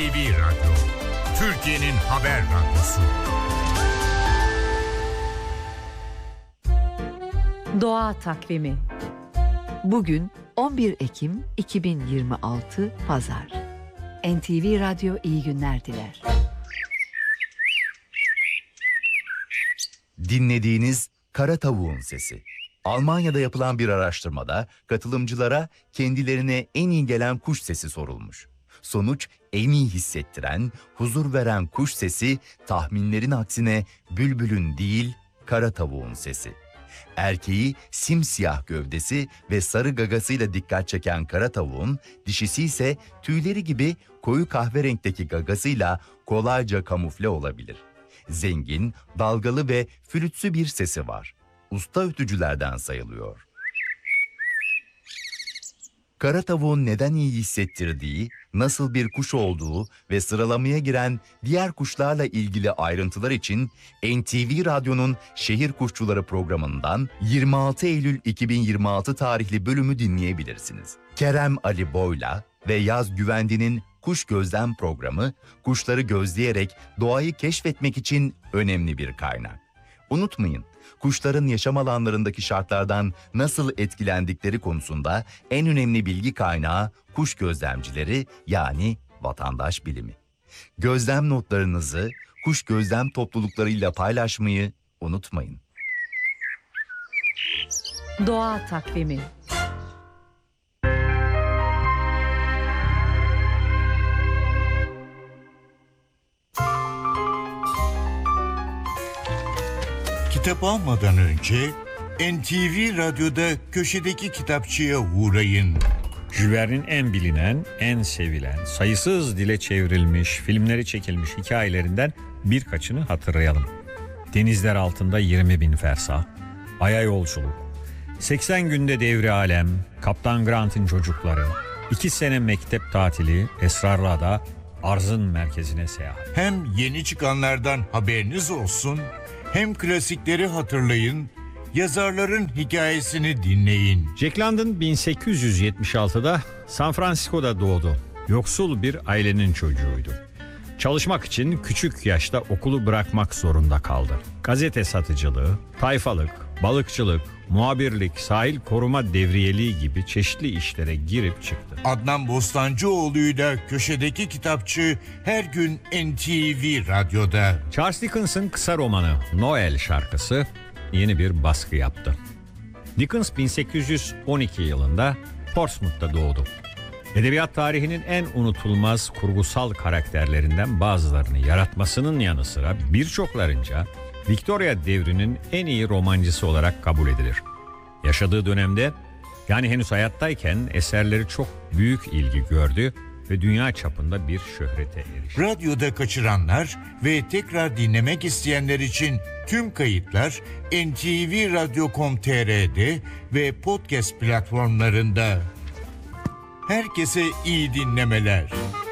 NTV Radyo, Türkiye'nin haber radyosu. Doğa Takvimi. Bugün 11 Ekim 2026 Pazar. NTV Radyo iyi günler diler. Dinlediğiniz Kara Tavuğun Sesi. Almanya'da yapılan bir araştırmada katılımcılara kendilerine en iyi gelen kuş sesi sorulmuş. Sonuç en iyi hissettiren, huzur veren kuş sesi tahminlerin aksine bülbülün değil, kara tavuğun sesi. Erkeği simsiyah gövdesi ve sarı gagasıyla dikkat çeken kara tavuğun, dişisi ise tüyleri gibi koyu kahverenkteki gagasıyla kolayca kamufle olabilir. Zengin, dalgalı ve flütsü bir sesi var. Usta ötücülerden sayılıyor. Kara tavuğun neden iyi hissettirdiği, nasıl bir kuş olduğu ve sıralamaya giren diğer kuşlarla ilgili ayrıntılar için NTV Radyo'nun Şehir Kuşçuları programından 26 Eylül 2026 tarihli bölümü dinleyebilirsiniz. Kerem Ali Boyla ve Yaz Güvendi'nin Kuş Gözlem programı, kuşları gözleyerek doğayı keşfetmek için önemli bir kaynak. Unutmayın, kuşların yaşam alanlarındaki şartlardan nasıl etkilendikleri konusunda en önemli bilgi kaynağı kuş gözlemcileri yani vatandaş bilimi. Gözlem notlarınızı kuş gözlem topluluklarıyla paylaşmayı unutmayın. Doğa Takvimi. Kitap almadan önce NTV Radyo'da köşedeki kitapçıya uğrayın. Jules Verne'in en bilinen, en sevilen, sayısız dile çevrilmiş, filmleri çekilmiş hikayelerinden birkaçını hatırlayalım. Denizler altında 20.000 fersah, Ay'a yolculuk, 80 günde devri alem, Kaptan Grant'ın çocukları, 2 sene mektep tatili, Esrarlı Ada, Arzın merkezine seyahat. Hem yeni çıkanlardan haberiniz olsun, hem klasikleri hatırlayın, yazarların hikayesini dinleyin. Jack London 1876'da San Francisco'da doğdu. Yoksul bir ailenin çocuğuydu. Çalışmak için küçük yaşta okulu bırakmak zorunda kaldı. Gazete satıcılığı, tayfalık, balıkçılık, muhabirlik, sahil koruma devriyeliği gibi çeşitli işlere girip çıktı. Adnan Bostancıoğlu'yla köşedeki kitapçı her gün NTV Radyo'da. Charles Dickens'ın kısa romanı Noel şarkısı yeni bir baskı yaptı. Dickens 1812 yılında Portsmouth'ta doğdu. Edebiyat tarihinin en unutulmaz kurgusal karakterlerinden bazılarını yaratmasının yanı sıra birçoklarınca Victoria devrinin en iyi romancısı olarak kabul edilir. Yaşadığı dönemde, yani henüz hayattayken eserleri çok büyük ilgi gördü ve dünya çapında bir şöhrete erişti. Radyoda kaçıranlar ve tekrar dinlemek isteyenler için tüm kayıtlar ntvradio.com.tr'de ve podcast platformlarında. Herkese iyi dinlemeler.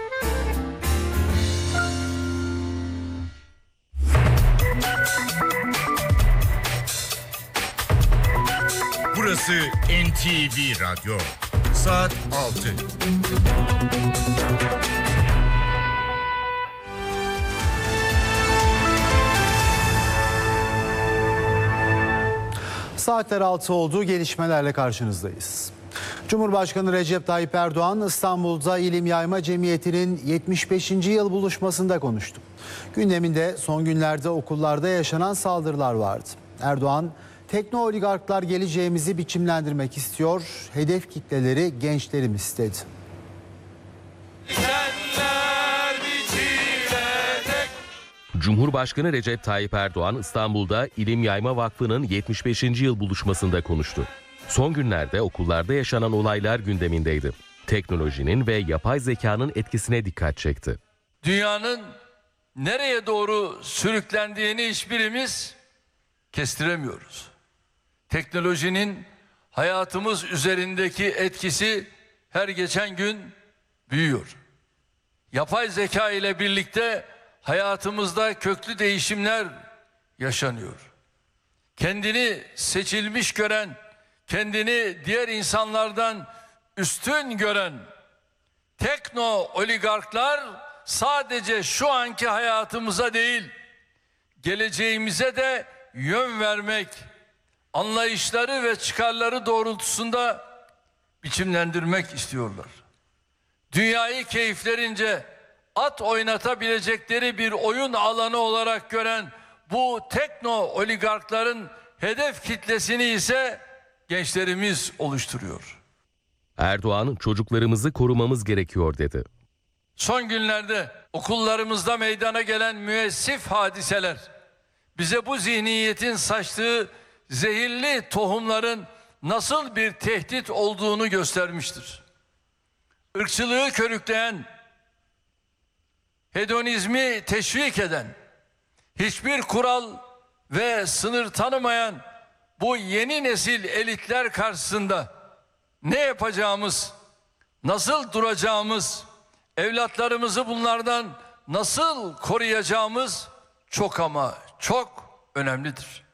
Burası NTV Radyo. Saat 6. Saatler 6 oldu, gelişmelerle karşınızdayız. Cumhurbaşkanı Recep Tayyip Erdoğan İstanbul'da İlim Yayma Cemiyeti'nin 75. yıl buluşmasında konuştu. Gündeminde son günlerde okullarda yaşanan saldırılar vardı. Erdoğan, tekno oligarklar geleceğimizi biçimlendirmek istiyor, hedef kitleleri gençlerimiz dedi. Cumhurbaşkanı Recep Tayyip Erdoğan İstanbul'da İlim Yayma Vakfı'nın 75. yıl buluşmasında konuştu. Son günlerde okullarda yaşanan olaylar gündemindeydi. Teknolojinin ve yapay zekanın etkisine dikkat çekti. Dünyanın nereye doğru sürüklendiğini hiçbirimiz kestiremiyoruz. Teknolojinin hayatımız üzerindeki etkisi her geçen gün büyüyor. Yapay zeka ile birlikte hayatımızda köklü değişimler yaşanıyor. Kendini seçilmiş gören, kendini diğer insanlardan üstün gören tekno oligarklar sadece şu anki hayatımıza değil, geleceğimize de yön vermek, anlayışları ve çıkarları doğrultusunda biçimlendirmek istiyorlar. Dünyayı keyiflerince at oynatabilecekleri bir oyun alanı olarak gören bu tekno oligarkların hedef kitlesini ise gençlerimiz oluşturuyor. Erdoğan, çocuklarımızı korumamız gerekiyor dedi. Son günlerde okullarımızda meydana gelen müessif hadiseler bize bu zihniyetin saçtığı zehirli tohumların nasıl bir tehdit olduğunu göstermiştir. Irkçılığı körükleyen, hedonizmi teşvik eden, hiçbir kural ve sınır tanımayan bu yeni nesil elitler karşısında ne yapacağımız, nasıl duracağımız, evlatlarımızı bunlardan nasıl koruyacağımız çok ama çok önemlidir.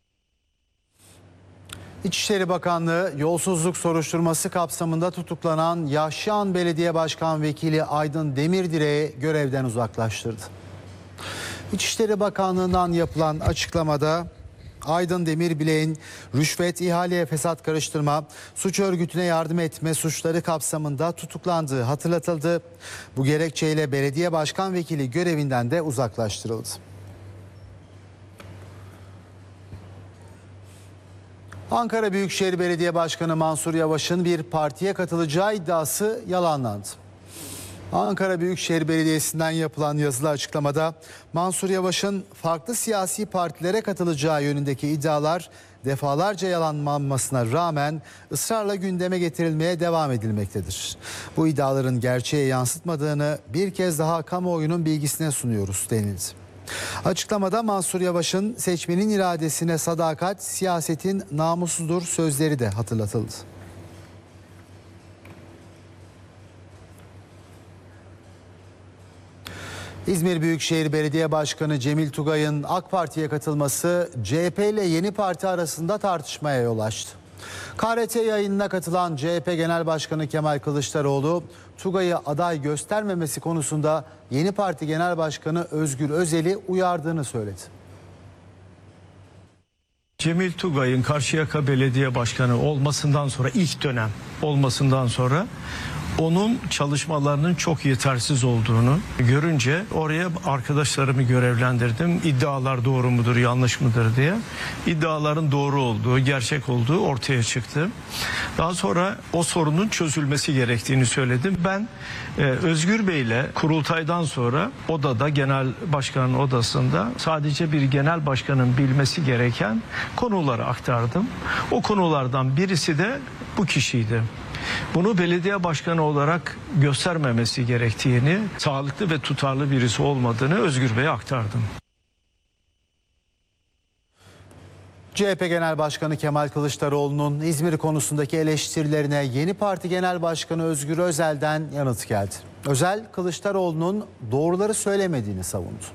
İçişleri Bakanlığı yolsuzluk soruşturması kapsamında tutuklanan Yahşihan Belediye Başkan Vekili Aydın Demirdire'yi görevden uzaklaştırdı. İçişleri Bakanlığı'ndan yapılan açıklamada Aydın Demirbilek'in rüşvet, ihaleye fesat karıştırma, suç örgütüne yardım etme suçları kapsamında tutuklandığı hatırlatıldı. Bu gerekçeyle belediye başkan vekili görevinden de uzaklaştırıldı. Ankara Büyükşehir Belediye Başkanı Mansur Yavaş'ın bir partiye katılacağı iddiası yalanlandı. Ankara Büyükşehir Belediyesi'nden yapılan yazılı açıklamada Mansur Yavaş'ın farklı siyasi partilere katılacağı yönündeki iddialar defalarca yalanlanmasına rağmen ısrarla gündeme getirilmeye devam edilmektedir. Bu iddiaların gerçeğe yansıtmadığını bir kez daha kamuoyunun bilgisine sunuyoruz denildi. Açıklamada Mansur Yavaş'ın seçmenin iradesine sadakat, siyasetin namusudur sözleri de hatırlatıldı. İzmir Büyükşehir Belediye Başkanı Cemil Tugay'ın AK Parti'ye katılması CHP ile yeni parti arasında tartışmaya yol açtı. KRT yayınına katılan CHP Genel Başkanı Kemal Kılıçdaroğlu, Tugay'ı aday göstermemesi konusunda yeni parti Genel Başkanı Özgür Özel'i uyardığını söyledi. Cemil Tugay'ın Karşıyaka Belediye Başkanı olmasından sonra, ilk dönem olmasından sonra onun çalışmalarının çok yetersiz olduğunu görünce oraya arkadaşlarımı görevlendirdim. İddialar doğru mudur, yanlış mıdır diye. İddiaların doğru olduğu, gerçek olduğu ortaya çıktı. Daha sonra o sorunun çözülmesi gerektiğini söyledim. Ben Özgür Bey'le kurultaydan sonra odada, genel başkanın odasında sadece bir genel başkanın bilmesi gereken konuları aktardım. O konulardan birisi de bu kişiydi. Bunu belediye başkanı olarak göstermemesi gerektiğini, sağlıklı ve tutarlı birisi olmadığını Özgür Bey'e aktardım. CHP Genel Başkanı Kemal Kılıçdaroğlu'nun İzmir konusundaki eleştirilerine yeni parti Genel Başkanı Özgür Özel'den yanıt geldi. Özel, Kılıçdaroğlu'nun doğruları söylemediğini savundu.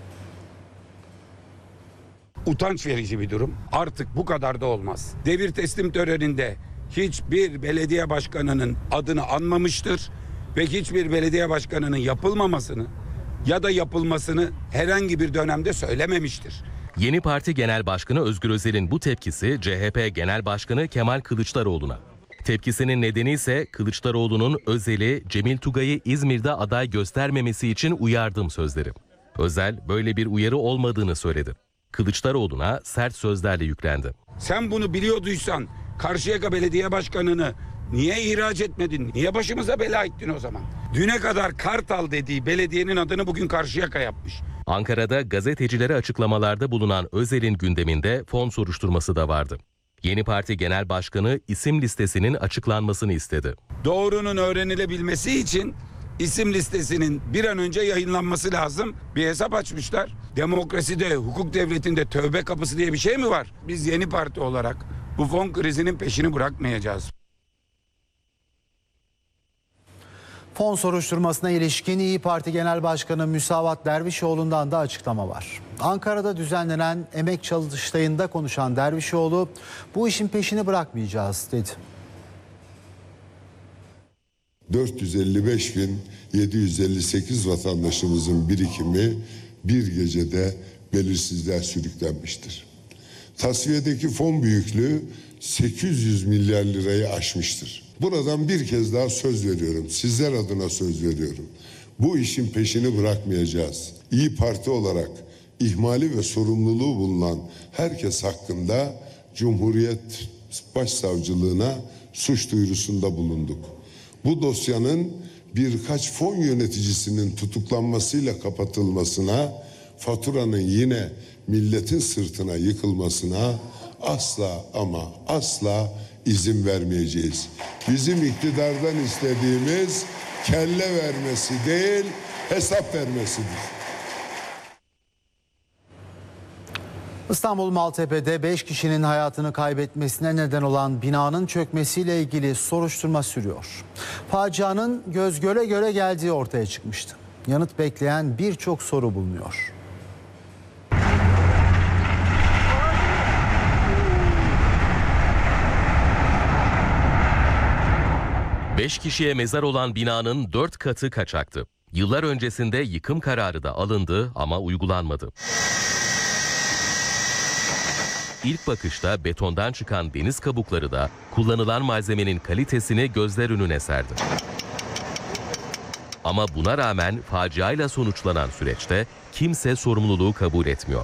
Utanç verici bir durum. Artık bu kadar da olmaz. Devir teslim töreninde hiçbir belediye başkanının adını anmamıştır ve hiçbir belediye başkanının yapılmamasını ya da yapılmasını herhangi bir dönemde söylememiştir. Yeni Parti Genel Başkanı Özgür Özel'in bu tepkisi CHP Genel Başkanı Kemal Kılıçdaroğlu'na. Tepkisinin nedeni ise Kılıçdaroğlu'nun Özel'i, Cemil Tugay'ı İzmir'de aday göstermemesi için uyardım sözleri. Özel böyle bir uyarı olmadığını söyledi. Kılıçdaroğlu'na sert sözlerle yüklendi. Sen bunu biliyorduysan Karşıyaka Belediye Başkanı'nı niye ihraç etmedin? Niye başımıza bela ettin o zaman? Düne kadar Kartal dediği belediyenin adını bugün Karşıyaka yapmış. Ankara'da gazetecilere açıklamalarda bulunan Özel'in gündeminde fon soruşturması da vardı. Yeni Parti Genel Başkanı isim listesinin açıklanmasını istedi. Doğrunun öğrenilebilmesi için isim listesinin bir an önce yayınlanması lazım. Bir hesap açmışlar. Demokraside, hukuk devletinde tövbe kapısı diye bir şey mi var? Biz Yeni Parti olarak bu fon krizinin peşini bırakmayacağız. Fon soruşturmasına ilişkin İYİ Parti Genel Başkanı Müsavat Dervişoğlu'ndan da açıklama var. Ankara'da düzenlenen emek çalıştayında konuşan Dervişoğlu, bu işin peşini bırakmayacağız dedi. 455.758 vatandaşımızın birikimi bir gecede belirsizliğe sürüklenmiştir. Tasfiyedeki fon büyüklüğü 800 milyar lirayı aşmıştır. Buradan bir kez daha söz veriyorum, sizler adına söz veriyorum. Bu işin peşini bırakmayacağız. İYİ Parti olarak ihmali ve sorumluluğu bulunan herkes hakkında Cumhuriyet Başsavcılığına suç duyurusunda bulunduk. Bu dosyanın birkaç fon yöneticisinin tutuklanmasıyla kapatılmasına, faturanın yine milletin sırtına yıkılmasına asla ama asla izin vermeyeceğiz. Bizim iktidardan istediğimiz kelle vermesi değil, hesap vermesidir. İstanbul Maltepe'de 5 kişinin hayatını kaybetmesine neden olan binanın çökmesiyle ilgili soruşturma sürüyor. Facianın göz göre göre geldiği ortaya çıkmıştı. Yanıt bekleyen birçok soru bulunuyor. Beş kişiye mezar olan binanın 4 katı kaçaktı. Yıllar öncesinde yıkım kararı da alındı ama uygulanmadı. İlk bakışta betondan çıkan deniz kabukları da kullanılan malzemenin kalitesini gözler önüne serdi. Ama buna rağmen faciayla sonuçlanan süreçte kimse sorumluluğu kabul etmiyor.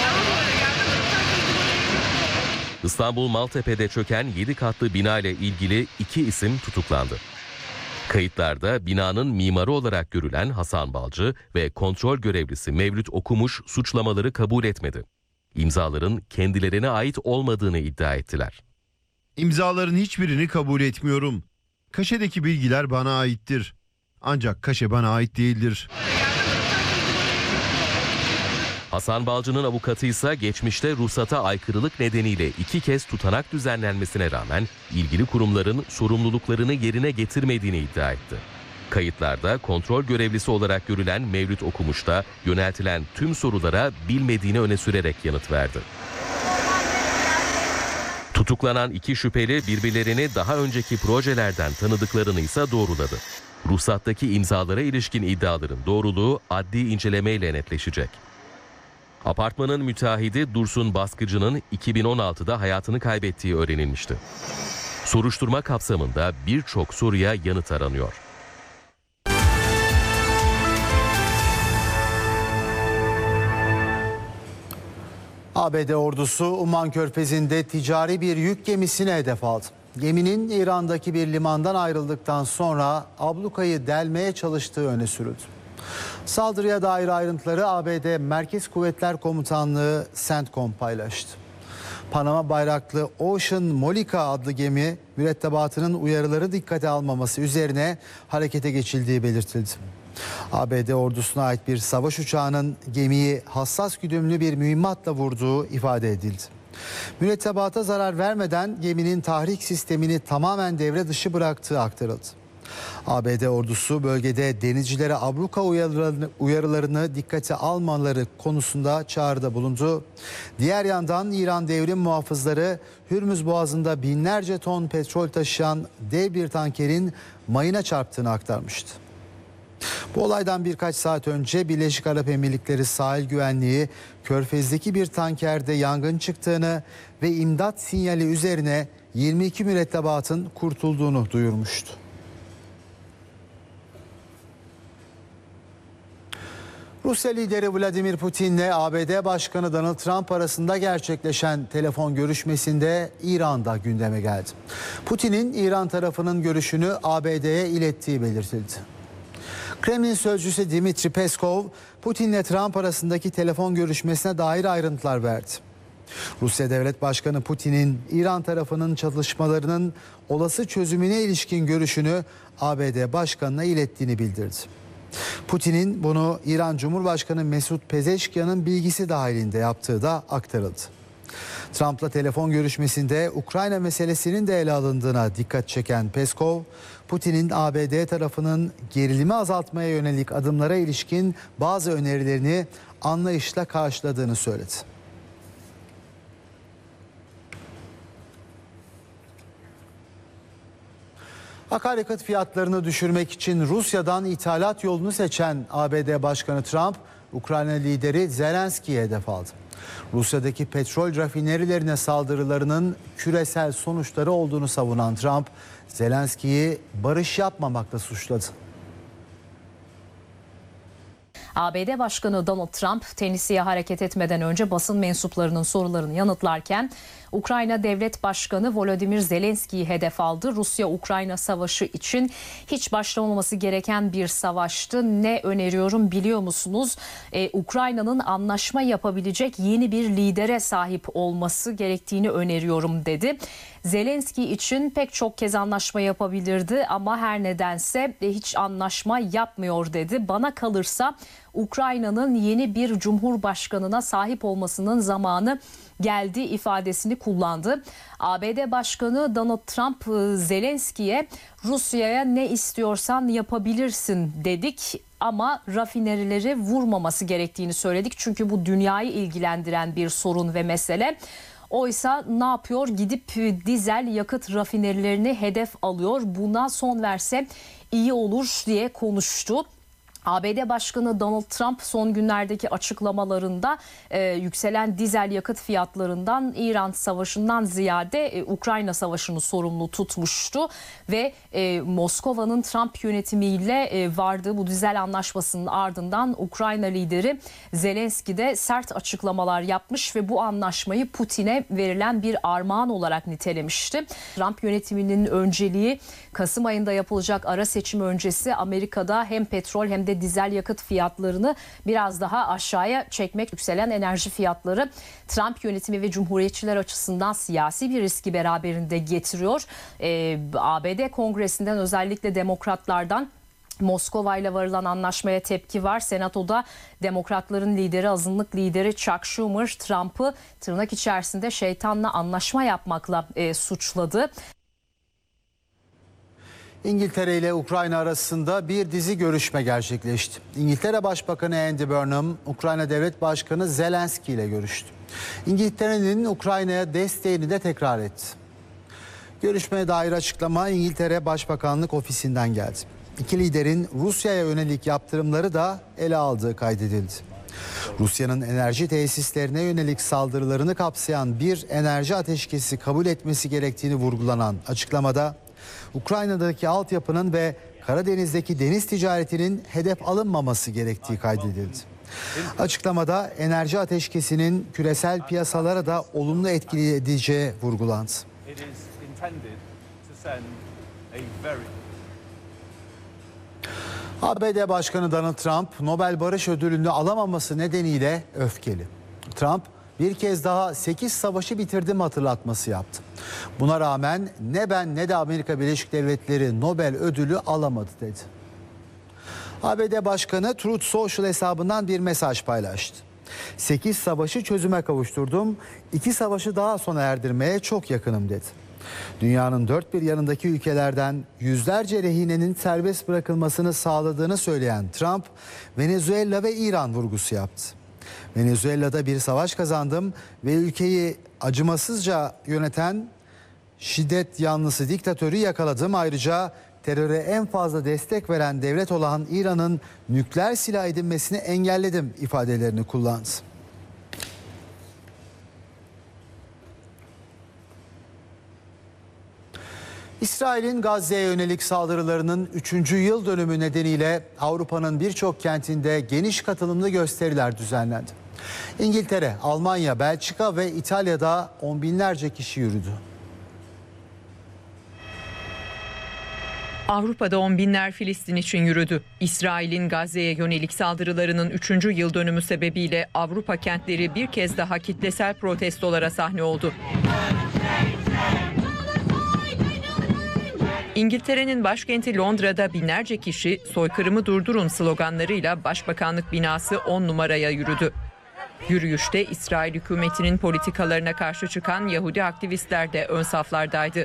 İstanbul Maltepe'de çöken 7 katlı bina ile ilgili 2 isim tutuklandı. Kayıtlarda binanın mimarı olarak görülen Hasan Balcı ve kontrol görevlisi Mevlüt Okumuş suçlamaları kabul etmedi. İmzaların kendilerine ait olmadığını iddia ettiler. İmzaların hiçbirini kabul etmiyorum. Kaşedeki bilgiler bana aittir. Ancak kaşe bana ait değildir. Hasan Balcı'nın avukatı ise geçmişte ruhsata aykırılık nedeniyle 2 kez tutanak düzenlenmesine rağmen ilgili kurumların sorumluluklarını yerine getirmediğini iddia etti. Kayıtlarda kontrol görevlisi olarak görülen Mevlüt Okumuş da yöneltilen tüm sorulara bilmediğini öne sürerek yanıt verdi. Tutuklanan 2 şüpheli birbirlerini daha önceki projelerden tanıdıklarını ise doğruladı. Ruhsattaki imzalara ilişkin iddiaların doğruluğu adli incelemeyle netleşecek. Apartmanın müteahhidi Dursun Baskıcı'nın 2016'da hayatını kaybettiği öğrenilmişti. Soruşturma kapsamında birçok soruya yanıt aranıyor. ABD ordusu Umman Körfezi'nde ticari bir yük gemisine hedef aldı. Geminin İran'daki bir limandan ayrıldıktan sonra ablukayı delmeye çalıştığı öne sürüldü. Saldırıya dair ayrıntıları ABD Merkez Kuvvetler Komutanlığı CENTCOM paylaştı. Panama bayraklı Ocean Molika adlı gemi mürettebatının uyarıları dikkate almaması üzerine harekete geçildiği belirtildi. ABD ordusuna ait bir savaş uçağının gemiyi hassas güdümlü bir mühimmatla vurduğu ifade edildi. Mürettebata zarar vermeden geminin tahrik sistemini tamamen devre dışı bıraktığı aktarıldı. ABD ordusu bölgede denizcilere abluka uyarılarını dikkate almaları konusunda çağrıda bulundu. Diğer yandan İran devrim muhafızları Hürmüz Boğazı'nda binlerce ton petrol taşıyan dev bir tankerin mayına çarptığını aktarmıştı. Bu olaydan birkaç saat önce Birleşik Arap Emirlikleri Sahil Güvenliği Körfez'deki bir tankerde yangın çıktığını ve imdat sinyali üzerine 22 mürettebatın kurtulduğunu duyurmuştu. Rusya lideri Vladimir Putin ile ABD Başkanı Donald Trump arasında gerçekleşen telefon görüşmesinde İran'da gündeme geldi. Putin'in İran tarafının görüşünü ABD'ye ilettiği belirtildi. Kremlin sözcüsü Dmitri Peskov, Putin ile Trump arasındaki telefon görüşmesine dair ayrıntılar verdi. Rusya Devlet Başkanı Putin'in İran tarafının çatışmalarının olası çözümüne ilişkin görüşünü ABD Başkanı'na ilettiğini bildirdi. Putin'in bunu İran Cumhurbaşkanı Mesut Pezeşkian'ın bilgisi dahilinde yaptığı da aktarıldı. Trump'la telefon görüşmesinde Ukrayna meselesinin de ele alındığına dikkat çeken Peskov, Putin'in ABD tarafının gerilimi azaltmaya yönelik adımlara ilişkin bazı önerilerini anlayışla karşıladığını söyledi. Akaryakıt fiyatlarını düşürmek için Rusya'dan ithalat yolunu seçen ABD Başkanı Trump, Ukrayna lideri Zelenski'ye hedef aldı. Rusya'daki petrol rafinerilerine saldırılarının küresel sonuçları olduğunu savunan Trump, Zelenski'yi barış yapmamakla suçladı. ABD Başkanı Donald Trump, Tennessee'ye hareket etmeden önce basın mensuplarının sorularını yanıtlarken Ukrayna Devlet Başkanı Volodymyr Zelenski'yi hedef aldı. Rusya-Ukrayna savaşı için hiç başlamaması gereken bir savaştı. Ne öneriyorum biliyor musunuz? Ukrayna'nın anlaşma yapabilecek yeni bir lidere sahip olması gerektiğini öneriyorum dedi. Zelenski için pek çok kez anlaşma yapabilirdi ama her nedense hiç anlaşma yapmıyor dedi. Bana kalırsa Ukrayna'nın yeni bir cumhurbaşkanına sahip olmasının zamanı geldi ifadesini kullandı. ABD Başkanı Donald Trump Zelenski'ye Rusya'ya ne istiyorsan yapabilirsin dedik ama rafinerileri vurmaması gerektiğini söyledik. Çünkü bu dünyayı ilgilendiren bir sorun ve mesele. Oysa ne yapıyor? Gidip dizel yakıt rafinerilerini hedef alıyor. Buna son verse iyi olur diye konuştu. ABD Başkanı Donald Trump son günlerdeki açıklamalarında yükselen dizel yakıt fiyatlarından İran Savaşı'ndan ziyade Ukrayna Savaşı'nı sorumlu tutmuştu ve Moskova'nın Trump yönetimiyle vardığı bu dizel anlaşmasının ardından Ukrayna lideri Zelenski de sert açıklamalar yapmış ve bu anlaşmayı Putin'e verilen bir armağan olarak nitelemişti. Trump yönetiminin önceliği Kasım ayında yapılacak ara seçim öncesi Amerika'da hem petrol hem de dizel yakıt fiyatlarını biraz daha aşağıya çekmek. Yükselen enerji fiyatları Trump yönetimi ve cumhuriyetçiler açısından siyasi bir riski beraberinde getiriyor. ABD Kongresi'nden özellikle demokratlardan Moskova ile varılan anlaşmaya tepki var. Senatoda demokratların lideri, azınlık lideri Chuck Schumer Trump'ı tırnak içerisinde şeytanla anlaşma yapmakla suçladı. İngiltere ile Ukrayna arasında bir dizi görüşme gerçekleşti. İngiltere Başbakanı Andy Burnham, Ukrayna Devlet Başkanı Zelenski ile görüştü. İngiltere'nin Ukrayna'ya desteğini de tekrar etti. Görüşmeye dair açıklama İngiltere Başbakanlık Ofisi'nden geldi. İki liderin Rusya'ya yönelik yaptırımları da ele aldığı kaydedildi. Rusya'nın enerji tesislerine yönelik saldırılarını kapsayan bir enerji ateşkesi kabul etmesi gerektiğini vurgulanan açıklamada Ukrayna'daki altyapının ve Karadeniz'deki deniz ticaretinin hedef alınmaması gerektiği kaydedildi. Açıklamada enerji ateşkesinin küresel piyasalara da olumlu etki edeceği vurgulandı. ABD Başkanı Donald Trump, Nobel Barış Ödülünü alamaması nedeniyle öfkeli. Trump, bir kez daha 8 savaşı bitirdim hatırlatması yaptı. Buna rağmen ne ben ne de Amerika Birleşik Devletleri Nobel ödülü alamadı dedi. ABD Başkanı Truth Social hesabından bir mesaj paylaştı. 8 savaşı çözüme kavuşturdum, 2 savaşı daha sona erdirmeye çok yakınım dedi. Dünyanın dört bir yanındaki ülkelerden yüzlerce rehinenin serbest bırakılmasını sağladığını söyleyen Trump, Venezuela ve İran vurgusu yaptı. Venezuela'da bir savaş kazandım ve ülkeyi acımasızca yöneten şiddet yanlısı diktatörü yakaladım. Ayrıca teröre en fazla destek veren devlet olan İran'ın nükleer silah edinmesini engelledim ifadelerini kullandı. İsrail'in Gazze'ye yönelik saldırılarının 3. yıl dönümü nedeniyle Avrupa'nın birçok kentinde geniş katılımlı gösteriler düzenlendi. İngiltere, Almanya, Belçika ve İtalya'da on binlerce kişi yürüdü. Avrupa'da on binler Filistin için yürüdü. İsrail'in Gazze'ye yönelik saldırılarının 3. yıl dönümü sebebiyle Avrupa kentleri bir kez daha kitlesel protestolara sahne oldu. İngiltere'nin başkenti Londra'da binlerce kişi "Soykırımı durdurun" sloganlarıyla Başbakanlık binası 10 numaraya yürüdü. Yürüyüşte İsrail hükümetinin politikalarına karşı çıkan Yahudi aktivistler de ön saflardaydı.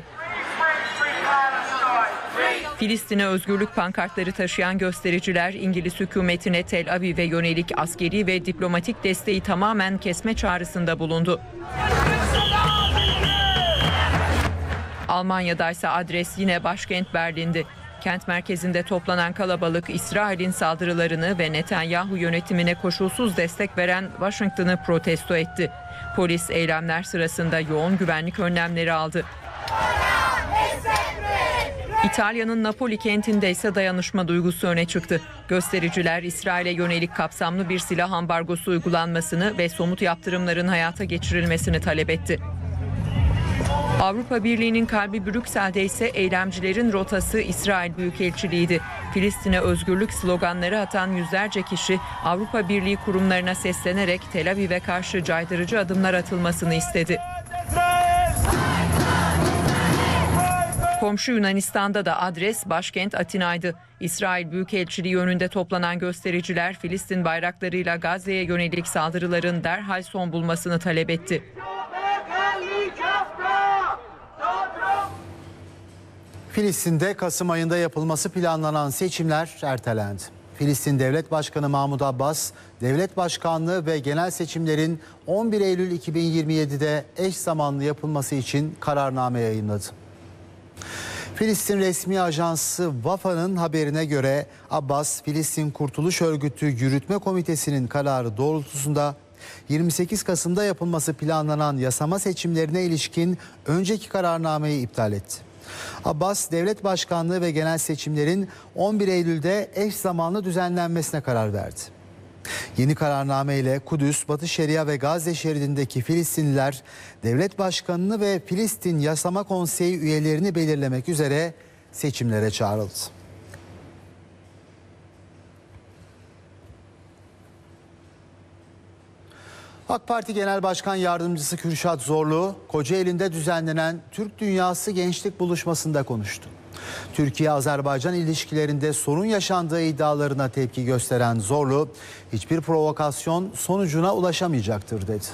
Filistin'e özgürlük pankartları taşıyan göstericiler İngiliz hükümetine Tel Aviv'e yönelik askeri ve diplomatik desteği tamamen kesme çağrısında bulundu. Almanya'daysa adres yine başkent Berlin'di. Kent merkezinde toplanan kalabalık İsrail'in saldırılarını ve Netanyahu yönetimine koşulsuz destek veren Washington'ı protesto etti. Polis eylemler sırasında yoğun güvenlik önlemleri aldı. İtalya'nın Napoli kentinde ise dayanışma duygusu öne çıktı. Göstericiler İsrail'e yönelik kapsamlı bir silah ambargosu uygulanmasını ve somut yaptırımların hayata geçirilmesini talep etti. Avrupa Birliği'nin kalbi Brüksel'de ise eylemcilerin rotası İsrail Büyükelçiliği'ydi. Filistin'e özgürlük sloganları atan yüzlerce kişi Avrupa Birliği kurumlarına seslenerek Tel Aviv'e karşı caydırıcı adımlar atılmasını istedi. Komşu Yunanistan'da da adres başkent Atina'ydı. İsrail Büyükelçiliği önünde toplanan göstericiler Filistin bayraklarıyla Gazze'ye yönelik saldırıların derhal son bulmasını talep etti. Filistin'de Kasım ayında yapılması planlanan seçimler ertelendi. Filistin Devlet Başkanı Mahmud Abbas, devlet başkanlığı ve genel seçimlerin 11 Eylül 2027'de eş zamanlı yapılması için kararname yayınladı. Filistin resmi ajansı Vafa'nın haberine göre Abbas, Filistin Kurtuluş Örgütü Yürütme Komitesi'nin kararı doğrultusunda 28 Kasım'da yapılması planlanan yasama seçimlerine ilişkin önceki kararnameyi iptal etti. Abbas, devlet başkanlığı ve genel seçimlerin 11 Eylül'de eş zamanlı düzenlenmesine karar verdi. Yeni kararname ile Kudüs, Batı Şeria ve Gazze şeridindeki Filistinliler devlet başkanını ve Filistin Yasama Konseyi üyelerini belirlemek üzere seçimlere çağrıldı. AK Parti Genel Başkan Yardımcısı Kürşat Zorlu, Kocaeli'nde düzenlenen Türk Dünyası Gençlik Buluşması'nda konuştu. Türkiye-Azerbaycan ilişkilerinde sorun yaşandığı iddialarına tepki gösteren Zorlu, hiçbir provokasyon sonucuna ulaşamayacaktır dedi.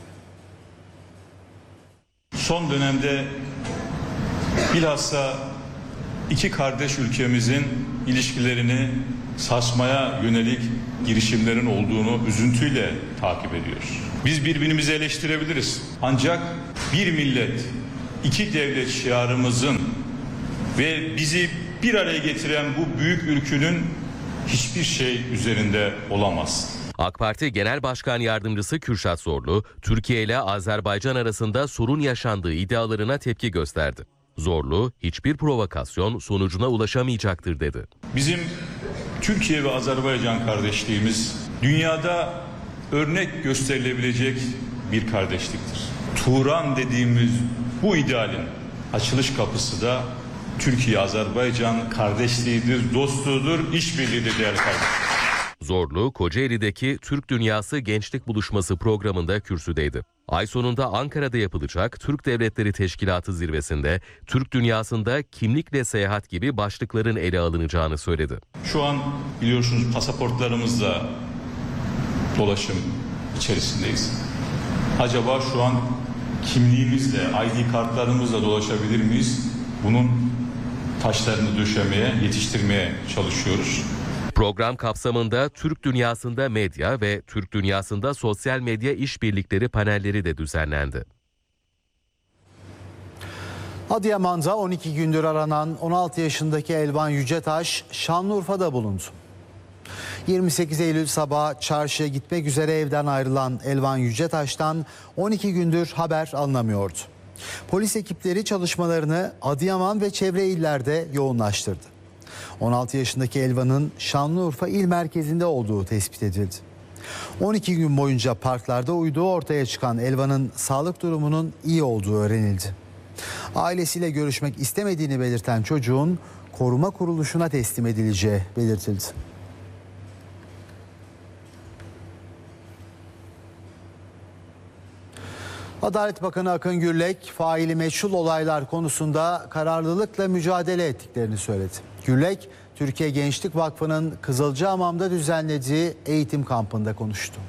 Son dönemde bilhassa iki kardeş ülkemizin ilişkilerini sarsmaya yönelik girişimlerin olduğunu üzüntüyle takip ediyoruz. Biz birbirimizi eleştirebiliriz. Ancak bir millet, iki devlet şiarımızın ve bizi bir araya getiren bu büyük ülkünün hiçbir şey üzerinde olamaz. AK Parti Genel Başkan Yardımcısı Kürşat Zorlu, Türkiye ile Azerbaycan arasında sorun yaşandığı iddialarına tepki gösterdi. Zorlu, hiçbir provokasyon sonucuna ulaşamayacaktır dedi. Bizim Türkiye ve Azerbaycan kardeşliğimiz dünyada örnek gösterilebilecek bir kardeşliktir. Turan dediğimiz bu idealin açılış kapısı da Türkiye-Azerbaycan kardeşliğidir, dostluğudur, işbirliğidir değerli kardeşlerim. Zorlu, Kocaeli'deki Türk Dünyası Gençlik Buluşması programında kürsüdeydi. Ay sonunda Ankara'da yapılacak Türk Devletleri Teşkilatı zirvesinde Türk dünyasında kimlikle seyahat gibi başlıkların ele alınacağını söyledi. Şu an biliyorsunuz pasaportlarımızla dolaşım içerisindeyiz. Acaba şu an kimliğimizle, ID kartlarımızla dolaşabilir miyiz? Bunun taşlarını döşemeye, yetiştirmeye çalışıyoruz. Program kapsamında Türk dünyasında medya ve Türk dünyasında sosyal medya işbirlikleri panelleri de düzenlendi. Adıyaman'da 12 gündür aranan 16 yaşındaki Elvan Yücetaş Şanlıurfa'da bulundu. 28 Eylül sabahı çarşıya gitmek üzere evden ayrılan Elvan Yücetaş'tan 12 gündür haber alınamıyordu. Polis ekipleri çalışmalarını Adıyaman ve çevre illerde yoğunlaştırdı. 16 yaşındaki Elvan'ın Şanlıurfa il merkezinde olduğu tespit edildi. 12 gün boyunca parklarda uyuduğu ortaya çıkan Elvan'ın sağlık durumunun iyi olduğu öğrenildi. Ailesiyle görüşmek istemediğini belirten çocuğun koruma kuruluşuna teslim edileceği belirtildi. Adalet Bakanı Akın Gürlek, faili meçhul olaylar konusunda kararlılıkla mücadele ettiklerini söyledi. Gürlek, Türkiye Gençlik Vakfı'nın Kızılcahamam'da düzenlediği eğitim kampında konuştu.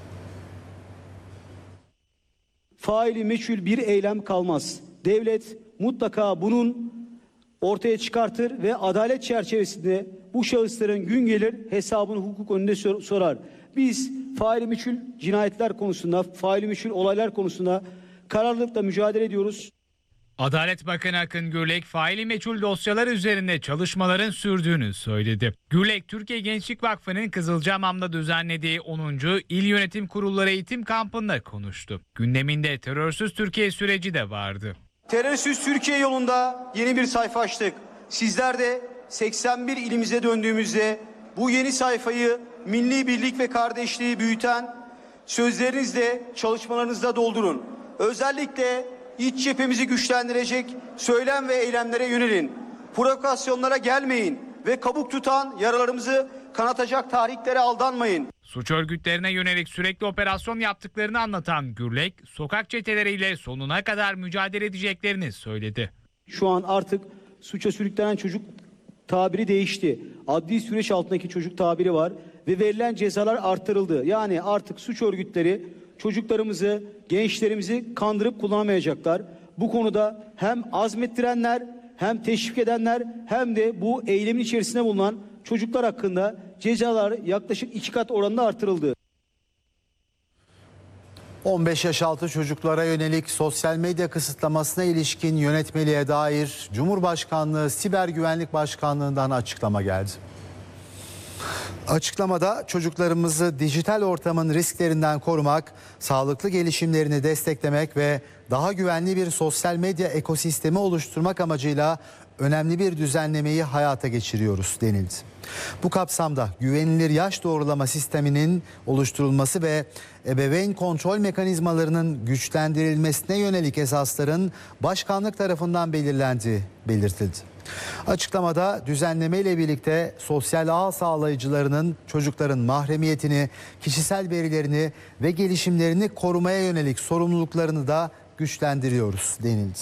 Faili meçhul bir eylem kalmaz. Devlet mutlaka bunun ortaya çıkartır ve adalet çerçevesinde bu şahısların gün gelir hesabını hukuk önünde sorar. Biz faili meçhul cinayetler konusunda, faili meçhul olaylar konusunda kararlılıkla mücadele ediyoruz. Adalet Bakanı Akın Gürlek, faili meçhul dosyalar üzerinde çalışmaların sürdüğünü söyledi. Gürlek, Türkiye Gençlik Vakfı'nın Kızılcahamam'da düzenlediği 10. İl Yönetim Kurulları Eğitim Kampı'nda konuştu. Gündeminde terörsüz Türkiye süreci de vardı. Terörsüz Türkiye yolunda yeni bir sayfa açtık. Sizler de 81 ilimize döndüğümüzde bu yeni sayfayı milli birlik ve kardeşliği büyüten sözlerinizle, çalışmalarınızda doldurun. Özellikle iç cephemizi güçlendirecek söylem ve eylemlere yönelin. Provokasyonlara gelmeyin ve kabuk tutan yaralarımızı kanatacak tahriklere aldanmayın. Suç örgütlerine yönelik sürekli operasyon yaptıklarını anlatan Gürlek, sokak çeteleriyle sonuna kadar mücadele edeceklerini söyledi. Şu an artık suça sürüklenen çocuk tabiri değişti. Adli süreç altındaki çocuk tabiri var ve verilen cezalar arttırıldı. Yani artık suç örgütleri çocuklarımızı, gençlerimizi kandırıp kullanamayacaklar. Bu konuda hem azmettirenler, hem teşvik edenler, hem de bu eylemin içerisinde bulunan çocuklar hakkında cezalar yaklaşık 2 kat oranında artırıldı. 15 yaş altı çocuklara yönelik sosyal medya kısıtlamasına ilişkin yönetmeliğe dair Cumhurbaşkanlığı Siber Güvenlik Başkanlığı'ndan açıklama geldi. Açıklamada çocuklarımızı dijital ortamın risklerinden korumak, sağlıklı gelişimlerini desteklemek ve daha güvenli bir sosyal medya ekosistemi oluşturmak amacıyla önemli bir düzenlemeyi hayata geçiriyoruz denildi. Bu kapsamda güvenilir yaş doğrulama sisteminin oluşturulması ve ebeveyn kontrol mekanizmalarının güçlendirilmesine yönelik esasların başkanlık tarafından belirlendiği belirtildi. Açıklamada düzenleme ile birlikte sosyal ağ sağlayıcılarının çocukların mahremiyetini, kişisel verilerini ve gelişimlerini korumaya yönelik sorumluluklarını da güçlendiriyoruz denildi.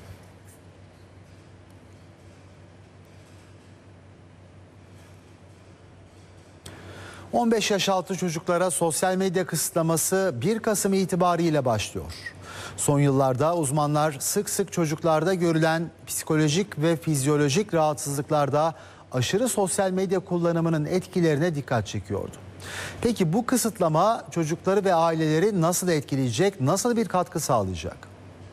...15 yaş altı çocuklara sosyal medya kısıtlaması 1 Kasım itibariyle başlıyor. Son yıllarda uzmanlar sık sık çocuklarda görülen psikolojik ve fizyolojik rahatsızlıklarda aşırı sosyal medya kullanımının etkilerine dikkat çekiyordu. Peki bu kısıtlama çocukları ve aileleri nasıl etkileyecek, nasıl bir katkı sağlayacak?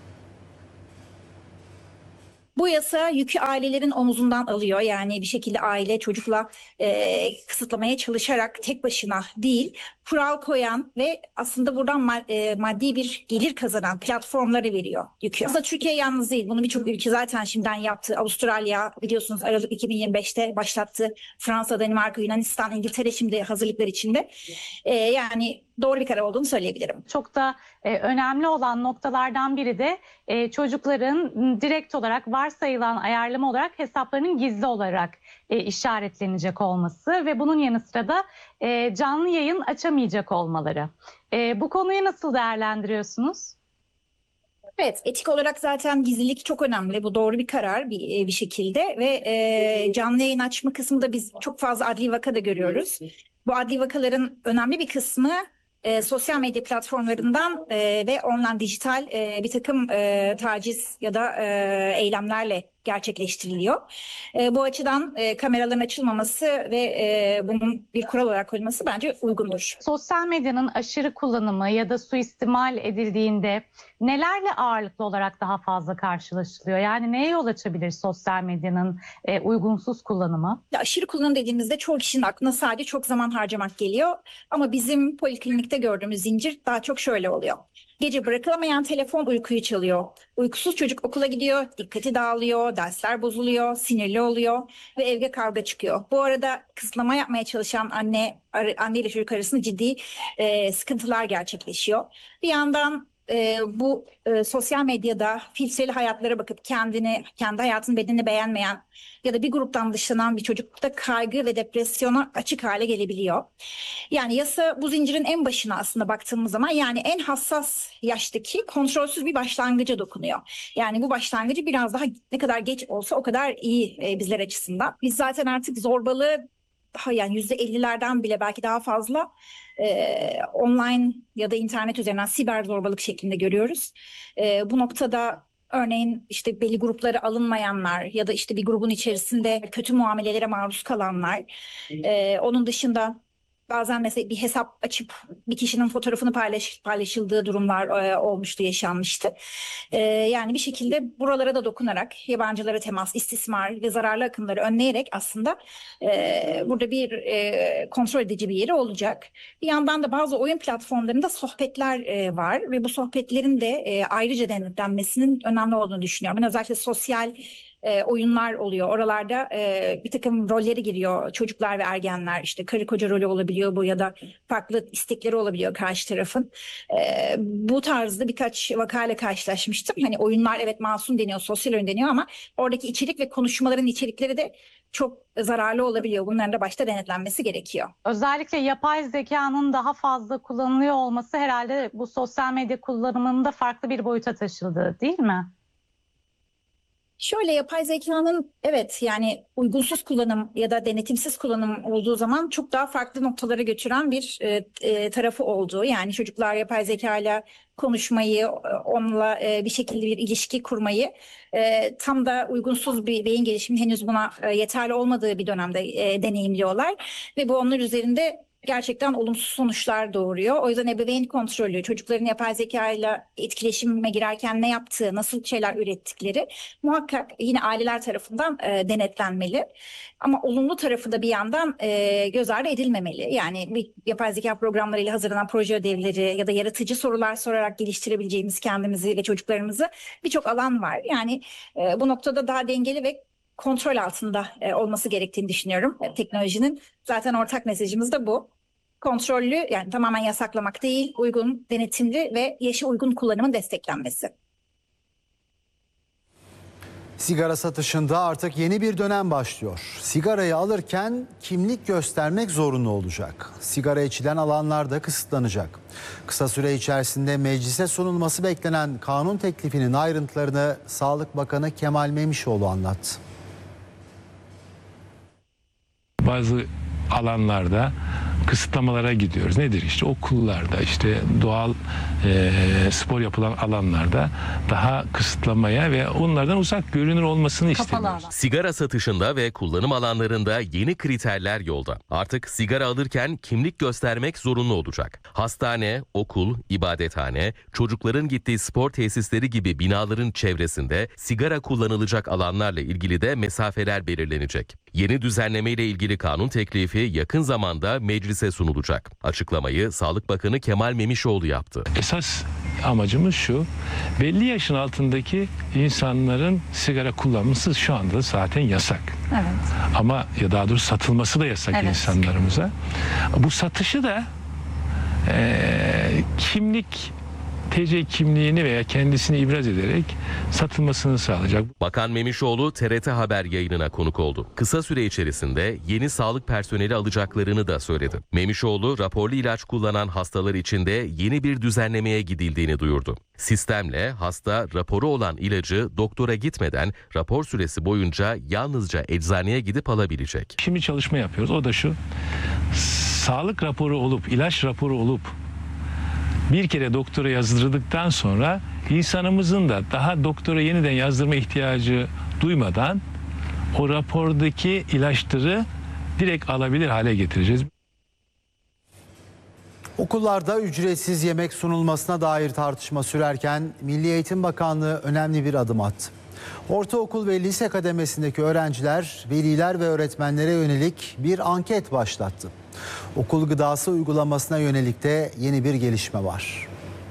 Bu yasa yükü ailelerin omuzundan alıyor. Yani bir şekilde aile çocukla kısıtlamaya çalışarak tek başına değil, kural koyan ve aslında buradan maddi bir gelir kazanan platformları veriyor yükü. Aslında Türkiye yalnız değil. Bunu birçok ülke zaten şimdiden yaptı. Avustralya biliyorsunuz Aralık 2025'te başlattı. Fransa, Danimarka, Yunanistan, İngiltere şimdi hazırlıklar içinde. Yani doğru bir karar olduğunu söyleyebilirim. Çok da önemli olan noktalardan biri de çocukların direkt olarak varsayılan ayarlama olarak hesaplarının gizli olarak işaretlenecek olması ve bunun yanı sıra da canlı yayın açamayacak olmaları. Bu konuyu nasıl değerlendiriyorsunuz? Evet, etik olarak zaten gizlilik çok önemli. Bu doğru bir karar bir şekilde ve canlı yayın açma kısmı da biz çok fazla adli vaka da görüyoruz. Bu adli vakaların önemli bir kısmı sosyal medya platformlarından ve online dijital bir takım taciz ya da eylemlerle gerçekleştiriliyor. Bu açıdan kameraların açılmaması ve bunun bir kural olarak koyulması bence uygundur. Sosyal medyanın aşırı kullanımı ya da suistimal edildiğinde nelerle ağırlıklı olarak daha fazla karşılaşılıyor? Yani neye yol açabilir sosyal medyanın uygunsuz kullanımı? Aşırı kullanım dediğimizde çoğu kişinin aklına sadece çok zaman harcamak geliyor. Ama bizim poliklinikte gördüğümüz zincir daha çok şöyle oluyor. Gece bırakılamayan telefon uykuyu çalıyor. Uykusuz çocuk okula gidiyor, dikkati dağılıyor, dersler bozuluyor, sinirli oluyor ve evde kavga çıkıyor. Bu arada kısıtlama yapmaya çalışan anne ile çocuk arasında ciddi sıkıntılar gerçekleşiyor. Bir yandan bu sosyal medyada filtreli hayatlara bakıp kendi hayatını, bedenini beğenmeyen ya da bir gruptan dışlanan bir çocukta kaygı ve depresyona açık hale gelebiliyor. Yani yasa bu zincirin en başına aslında baktığımız zaman yani en hassas yaştaki kontrolsüz bir başlangıca dokunuyor. Yani bu başlangıcı biraz daha ne kadar geç olsa o kadar iyi bizler açısından. Biz zaten artık zorbalığı yani %50'lerden bile belki daha fazla online ya da internet üzerinden siber zorbalık şeklinde görüyoruz. Bu noktada örneğin işte belli gruplara alınmayanlar ya da işte bir grubun içerisinde kötü muamelelere maruz kalanlar, onun dışında Bazen mesela bir hesap açıp bir kişinin fotoğrafını paylaşıldığı durumlar olmuştu, yaşanmıştı. Yani bir şekilde buralara da dokunarak yabancılara temas, istismar ve zararlı akımları önleyerek aslında burada bir kontrol edici bir yeri olacak. Bir yandan da bazı oyun platformlarında sohbetler var ve bu sohbetlerin de ayrıca denetlenmesinin önemli olduğunu düşünüyorum. Ben özellikle sosyal oyunlar oluyor. Oralarda bir takım rolleri giriyor. Çocuklar ve ergenler, işte karı koca rolü olabiliyor bu ya da farklı istekleri olabiliyor karşı tarafın. Bu tarzda birkaç vakayla karşılaşmıştım. Hani oyunlar evet masum deniyor, sosyal oyun deniyor ama oradaki içerik ve konuşmaların içerikleri de çok zararlı olabiliyor. Bunların da başta denetlenmesi gerekiyor. Özellikle yapay zekanın daha fazla kullanılıyor olması herhalde bu sosyal medya kullanımının da farklı bir boyuta taşıdığı, değil mi? Şöyle, yapay zekanın evet yani uygunsuz kullanım ya da denetimsiz kullanım olduğu zaman çok daha farklı noktalara götüren bir tarafı olduğu. Yani çocuklar yapay zekayla konuşmayı, onunla bir şekilde bir ilişki kurmayı tam da uygunsuz bir beyin gelişimi henüz buna yeterli olmadığı bir dönemde deneyimliyorlar. Ve bu onlar üzerinde gerçekten olumsuz sonuçlar doğuruyor. O yüzden ebeveyn kontrolü, çocukların yapay zeka ile etkileşime girerken ne yaptığı, nasıl şeyler ürettikleri muhakkak yine aileler tarafından denetlenmeli. Ama olumlu tarafı da bir yandan göz ardı edilmemeli. Yani bir yapay zeka programlarıyla hazırlanan proje ödevleri ya da yaratıcı sorular sorarak geliştirebileceğimiz kendimizi ve çocuklarımızı birçok alan var. Yani bu noktada daha dengeli ve kontrol altında olması gerektiğini düşünüyorum teknolojinin. Zaten ortak mesajımız da bu. Kontrollü, yani tamamen yasaklamak değil, uygun, denetimli ve yaşa uygun kullanımın desteklenmesi. Sigara satışında artık yeni bir dönem başlıyor. Sigarayı alırken kimlik göstermek zorunlu olacak. Sigara içilen alanlar da kısıtlanacak. Kısa süre içerisinde meclise sunulması beklenen kanun teklifinin ayrıntılarını Sağlık Bakanı Kemal Memişoğlu anlattı. Bazı alanlarda kısıtlamalara gidiyoruz. Nedir işte okullarda, işte doğal spor yapılan alanlarda daha kısıtlamaya ve onlardan uzak görünür olmasını isteniyoruz. Sigara satışında ve kullanım alanlarında yeni kriterler yolda. Artık sigara alırken kimlik göstermek zorunlu olacak. Hastane, okul, ibadethane, çocukların gittiği spor tesisleri gibi binaların çevresinde sigara kullanılacak alanlarla ilgili de mesafeler belirlenecek. Yeni düzenleme ile ilgili kanun teklifi yakın zamanda meclise sunulacak. Açıklamayı Sağlık Bakanı Kemal Memişoğlu yaptı. Esas amacımız şu, belli yaşın altındaki insanların sigara kullanması şu anda zaten yasak. Evet. Ama ya daha doğrusu satılması da yasak insanlarımıza. Bu satışı da TC kimliğini veya kendisini ibraz ederek satılmasını sağlayacak. Bakan Memişoğlu TRT Haber yayınına konuk oldu. Kısa süre içerisinde yeni sağlık personeli alacaklarını da söyledi. Memişoğlu raporlu ilaç kullanan hastalar için de yeni bir düzenlemeye gidildiğini duyurdu. Sistemle hasta raporu olan ilacı doktora gitmeden rapor süresi boyunca yalnızca eczaneye gidip alabilecek. Şimdi çalışma yapıyoruz. O da şu: sağlık raporu olup, ilaç raporu olup bir kere doktora yazdırdıktan sonra insanımızın da daha doktora yeniden yazdırma ihtiyacı duymadan o rapordaki ilaçları direkt alabilir hale getireceğiz. Okullarda ücretsiz yemek sunulmasına dair tartışma sürerken Milli Eğitim Bakanlığı önemli bir adım attı. Ortaokul ve lise kademesindeki öğrenciler, veliler ve öğretmenlere yönelik bir anket başlattı. Okul gıdası uygulamasına yönelik de yeni bir gelişme var.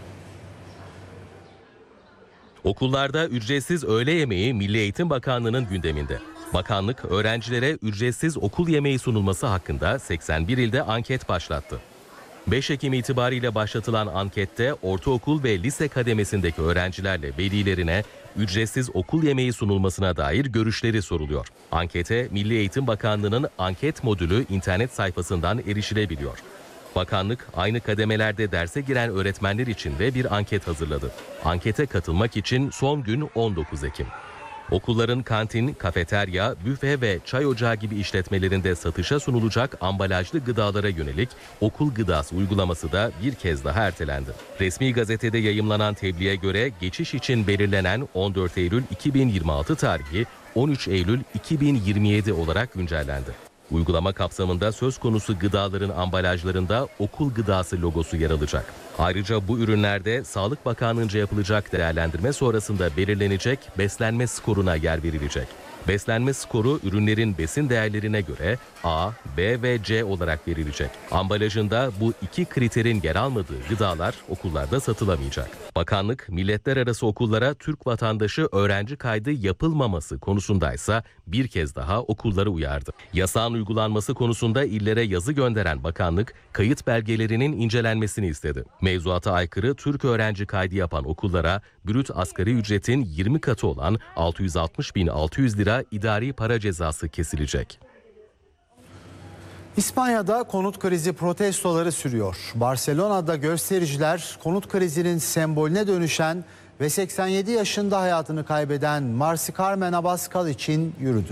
Okullarda ücretsiz öğle yemeği Milli Eğitim Bakanlığı'nın gündeminde. Bakanlık öğrencilere ücretsiz okul yemeği sunulması hakkında 81 ilde anket başlattı. 5 Ekim itibariyle başlatılan ankette ortaokul ve lise kademesindeki öğrencilerle velilerine ücretsiz okul yemeği sunulmasına dair görüşleri soruluyor. Ankete Milli Eğitim Bakanlığı'nın anket modülü internet sayfasından erişilebiliyor. Bakanlık aynı kademelerde derse giren öğretmenler için de bir anket hazırladı. Ankete katılmak için son gün 19 Ekim. Okulların kantin, kafeterya, büfe ve çay ocağı gibi işletmelerinde satışa sunulacak ambalajlı gıdalara yönelik okul gıdası uygulaması da bir kez daha ertelendi. Resmi gazetede yayımlanan tebliğe göre geçiş için belirlenen 14 Eylül 2026 tarihi 13 Eylül 2027 olarak güncellendi. Uygulama kapsamında söz konusu gıdaların ambalajlarında okul gıdası logosu yer alacak. Ayrıca bu ürünlerde Sağlık Bakanlığı'nca yapılacak değerlendirme sonrasında belirlenecek beslenme skoruna yer verilecek. Beslenme skoru ürünlerin besin değerlerine göre A, B ve C olarak verilecek. Ambalajında bu iki kriterin yer almadığı gıdalar okullarda satılamayacak. Bakanlık, milletler arası okullara Türk vatandaşı öğrenci kaydı yapılmaması konusundaysa bir kez daha okulları uyardı. Yasağın uygulanması konusunda illere yazı gönderen bakanlık, kayıt belgelerinin incelenmesini istedi. Mevzuata aykırı Türk öğrenci kaydı yapan okullara brüt asgari ücretin 20 katı olan 660.600 lira idari para cezası kesilecek. İspanya'da konut krizi protestoları sürüyor. Barcelona'da göstericiler konut krizinin sembolüne dönüşen ve 87 yaşında hayatını kaybeden Mari Carmen Abascal için yürüdü.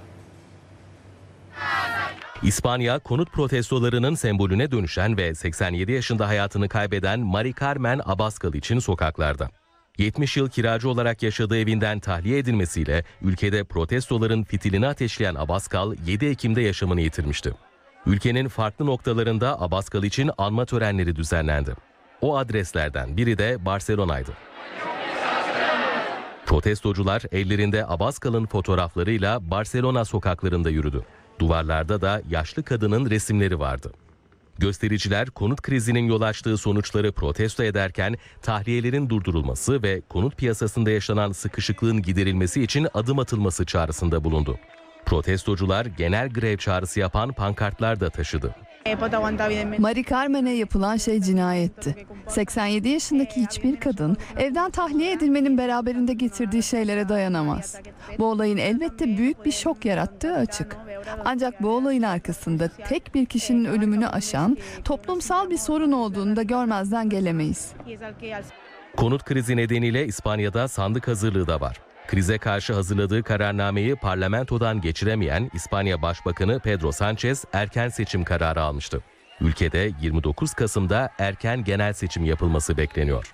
İspanya, konut protestolarının sembolüne dönüşen ve 87 yaşında hayatını kaybeden Mari Carmen Abascal için sokaklarda. 70 yıl kiracı olarak yaşadığı evinden tahliye edilmesiyle ülkede protestoların fitilini ateşleyen Abascal 7 Ekim'de yaşamını yitirmişti. Ülkenin farklı noktalarında Abascal için anma törenleri düzenlendi. O adreslerden biri de Barcelona'ydı. Protestocular ellerinde Abascal'ın fotoğraflarıyla Barcelona sokaklarında yürüdü. Duvarlarda da yaşlı kadının resimleri vardı. Göstericiler konut krizinin yol açtığı sonuçları protesto ederken tahliyelerin durdurulması ve konut piyasasında yaşanan sıkışıklığın giderilmesi için adım atılması çağrısında bulundu. Protestocular genel grev çağrısı yapan pankartlar da taşıdı. Mari Carmen'e yapılan şey cinayetti. 87 yaşındaki hiçbir kadın evden tahliye edilmenin beraberinde getirdiği şeylere dayanamaz. Bu olayın elbette büyük bir şok yarattığı açık. Ancak bu olayın arkasında tek bir kişinin ölümünü aşan toplumsal bir sorun olduğunu da görmezden gelemeyiz. Konut krizi nedeniyle İspanya'da sandık hazırlığı da var. Krize karşı hazırladığı kararnameyi parlamentodan geçiremeyen İspanya Başbakanı Pedro Sánchez erken seçim kararı almıştı. Ülkede 29 Kasım'da erken genel seçim yapılması bekleniyor.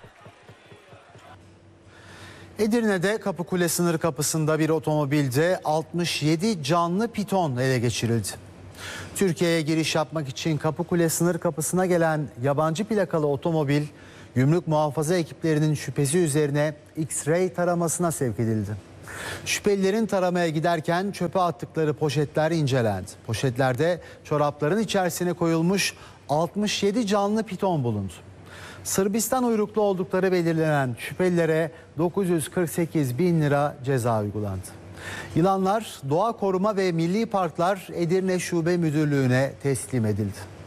Edirne'de Kapıkule sınır kapısında bir otomobilde 67 canlı piton ele geçirildi. Türkiye'ye giriş yapmak için Kapıkule sınır kapısına gelen yabancı plakalı otomobil, gümrük muhafaza ekiplerinin şüphesi üzerine X-ray taramasına sevk edildi. Şüphelilerin taramaya giderken çöpe attıkları poşetler incelendi. Poşetlerde çorapların içerisine koyulmuş 67 canlı piton bulundu. Sırbistan uyruklu oldukları belirlenen şüphelilere 948 bin lira ceza uygulandı. Yılanlar Doğa Koruma ve Milli Parklar Edirne Şube Müdürlüğü'ne teslim edildi.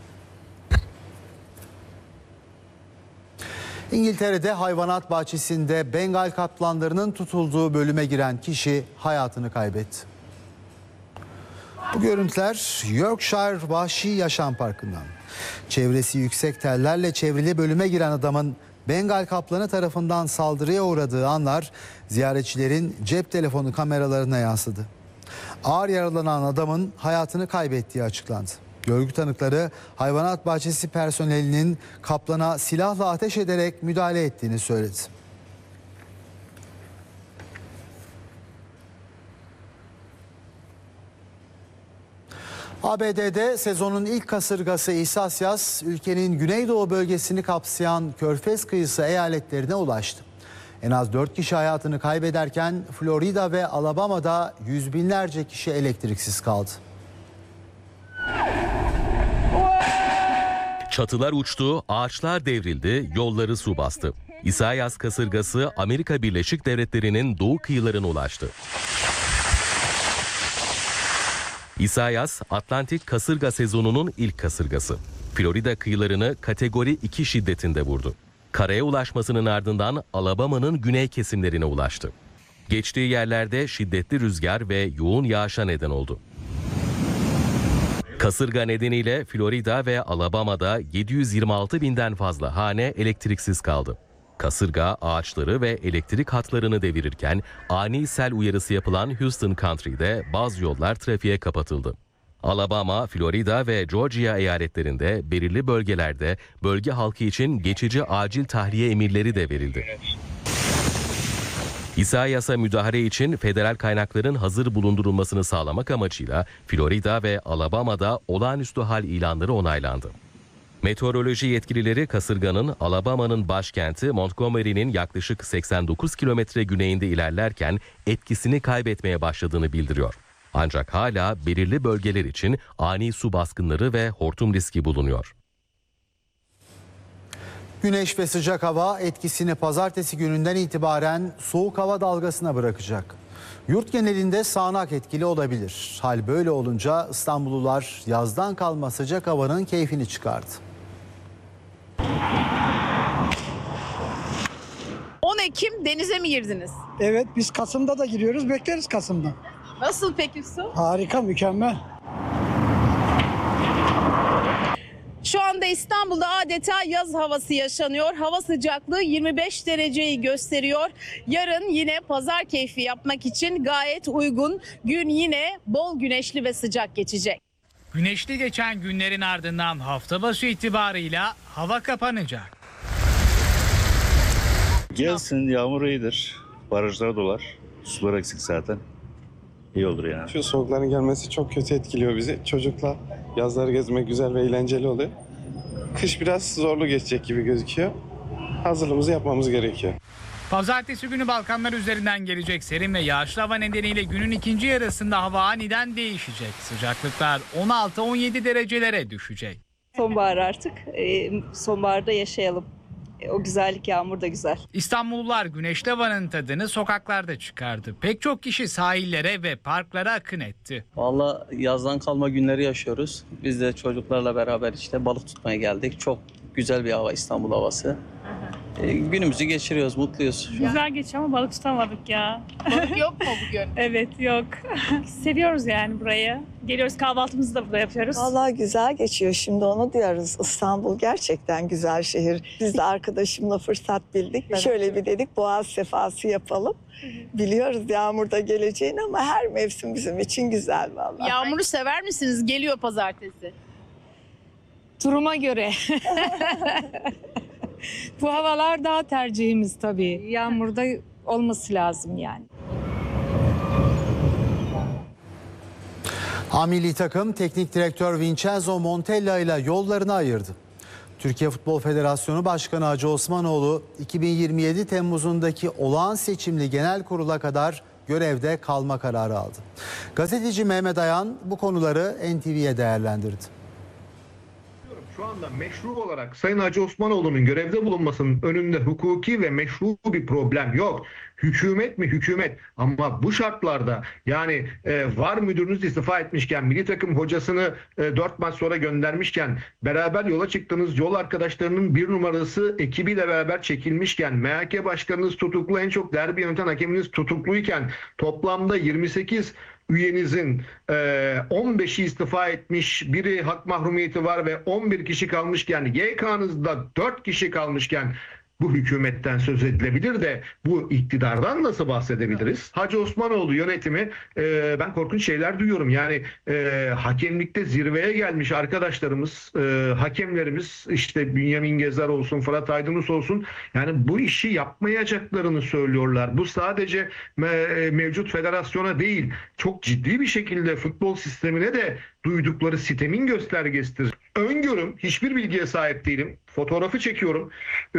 İngiltere'de hayvanat bahçesinde Bengal kaplanlarının tutulduğu bölüme giren kişi hayatını kaybetti. Bu görüntüler Yorkshire Vahşi Yaşam Parkı'ndan. Çevresi yüksek tellerle çevrili bölüme giren adamın Bengal kaplanı tarafından saldırıya uğradığı anlar ziyaretçilerin cep telefonu kameralarına yansıdı. Ağır yaralanan adamın hayatını kaybettiği açıklandı. Görgü tanıkları hayvanat bahçesi personelinin kaplana silahla ateş ederek müdahale ettiğini söyledi. ABD'de sezonun ilk kasırgası Isaias ülkenin güneydoğu bölgesini kapsayan Körfez kıyısı eyaletlerine ulaştı. En az 4 kişi hayatını kaybederken Florida ve Alabama'da yüz binlerce kişi elektriksiz kaldı. Çatılar uçtu, ağaçlar devrildi, yolları su bastı. Isaias kasırgası Amerika Birleşik Devletleri'nin doğu kıyılarına ulaştı. Isaias, Atlantik kasırga sezonunun ilk kasırgası. Florida kıyılarını kategori 2 şiddetinde vurdu. Karaya ulaşmasının ardından Alabama'nın güney kesimlerine ulaştı. Geçtiği yerlerde şiddetli rüzgar ve yoğun yağışa neden oldu. Kasırga nedeniyle Florida ve Alabama'da 726 binden fazla hane elektriksiz kaldı. Kasırga ağaçları ve elektrik hatlarını devirirken ani sel uyarısı yapılan Houston Country'de bazı yollar trafiğe kapatıldı. Alabama, Florida ve Georgia eyaletlerinde belirli bölgelerde bölge halkı için geçici acil tahliye emirleri de verildi. İsaias'a müdahale için federal kaynakların hazır bulundurulmasını sağlamak amacıyla Florida ve Alabama'da olağanüstü hal ilanları onaylandı. Meteoroloji yetkilileri kasırganın Alabama'nın başkenti Montgomery'nin yaklaşık 89 kilometre güneyinde ilerlerken etkisini kaybetmeye başladığını bildiriyor. Ancak hala belirli bölgeler için ani su baskınları ve hortum riski bulunuyor. Güneş ve sıcak hava etkisini pazartesi gününden itibaren soğuk hava dalgasına bırakacak. Yurt genelinde sağanak etkili olabilir. Hal böyle olunca İstanbullular yazdan kalma sıcak havanın keyfini çıkardı. 10 Ekim denize mi girdiniz? Evet, biz Kasım'da da giriyoruz, bekleriz Kasım'da. Nasıl peki su? Harika, mükemmel. Şu anda İstanbul'da adeta yaz havası yaşanıyor. Hava sıcaklığı 25 dereceyi gösteriyor. Yarın yine pazar keyfi yapmak için gayet uygun. Gün yine bol güneşli ve sıcak geçecek. Güneşli geçen günlerin ardından hafta başı itibarıyla hava kapanacak. Gelsin, yağmur iyidir. Barajlar dolar. Sular eksik zaten. İyi olur yani. Şu soğukların gelmesi çok kötü etkiliyor bizi. Çocukla yazları gezmek güzel ve eğlenceli oluyor. Kış biraz zorlu geçecek gibi gözüküyor. Hazırlığımızı yapmamız gerekiyor. Pazartesi günü Balkanlar üzerinden gelecek serin ve yağışlı hava nedeniyle günün ikinci yarısında hava aniden değişecek. Sıcaklıklar 16-17 derecelere düşecek. Sonbahar artık. Sonbaharda yaşayalım. O güzellik, yağmur da güzel. İstanbullular güneşli havanın tadını sokaklarda çıkardı. Pek çok kişi sahillere ve parklara akın etti. Vallahi yazdan kalma günleri yaşıyoruz. Biz de çocuklarla beraber işte balık tutmaya geldik. Çok güzel bir hava, İstanbul havası. Günümüzü geçiriyoruz, mutluyuz. Güzel geçiyor ama balık tutamadık ya. Balık yok mu bugün? Evet, yok. Seviyoruz yani burayı. Geliyoruz, kahvaltımızı da burada yapıyoruz. Vallahi güzel geçiyor, şimdi onu diyoruz. İstanbul gerçekten güzel şehir. Biz de arkadaşımla fırsat bildik. Evet. Şöyle bir dedik, boğaz sefası yapalım. Biliyoruz yağmurda geleceğini ama her mevsim bizim için güzel vallahi. Yağmuru sever misiniz? Geliyor pazartesi. Duruma göre. Bu havalar daha tercihimiz tabii. Yağmurda olması lazım yani. Milli takım teknik direktör Vincenzo Montella ile yollarını ayırdı. Türkiye Futbol Federasyonu Başkanı Hacı Osmanoğlu 2027 Temmuz'undaki olağan seçimli genel kurula kadar görevde kalma kararı aldı. Gazeteci Mehmet Ayan bu konuları NTV'ye değerlendirdi. Şu anda meşru olarak Sayın Hacı Osmanoğlu'nun görevde bulunmasının önünde hukuki ve meşru bir problem yok. Hükümet mi hükümet, ama bu şartlarda yani VAR müdürünüz istifa etmişken, milli takım hocasını 4 maç sonra göndermişken, beraber yola çıktığınız yol arkadaşlarının bir numarası ekibiyle beraber çekilmişken, MHK başkanınız tutuklu, en çok derbi yöneten hakeminiz tutukluyken, toplamda 28 üyenizin 15'i istifa etmiş, biri hak mahrumiyeti var ve 11 kişi kalmışken, YK'nızda 4 kişi kalmışken bu hükümetten söz edilebilir de bu iktidardan nasıl bahsedebiliriz? Hacı Osmanoğlu yönetimi, ben korkunç şeyler duyuyorum. Yani hakemlikte zirveye gelmiş arkadaşlarımız, hakemlerimiz, işte Bünyamin Gezer olsun, Fırat Aydınus olsun, yani bu işi yapmayacaklarını söylüyorlar. Bu sadece mevcut federasyona değil, çok ciddi bir şekilde futbol sistemine de duydukları sitemin göstergesidir. Öngörüm, hiçbir bilgiye sahip değilim. Fotoğrafı çekiyorum.